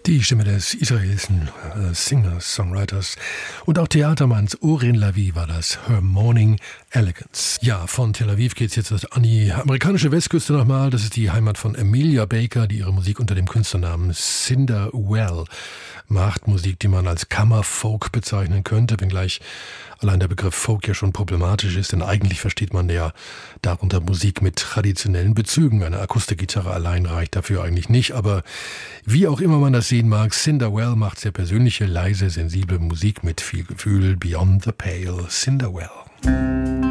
Die Stimme des israelischen Singers, Songwriters und auch Theatermanns Oren Lavie war das, Her Morning Elegance. Ja, von Tel Aviv geht's jetzt an die amerikanische Westküste nochmal. Das ist die Heimat von Amelia Baker, die ihre Musik unter dem Künstlernamen Cinderwell macht. Musik, die man als Kammerfolk bezeichnen könnte, wenngleich allein der Begriff Folk ja schon problematisch ist, denn eigentlich versteht man ja darunter Musik mit traditionellen Bezügen. Eine Akustikgitarre allein reicht dafür eigentlich nicht, aber wie auch immer man das sehen mag, Cinderwell macht sehr persönliche, leise, sensible Musik mit viel Gefühl. Beyond the Pale, Cinderwell.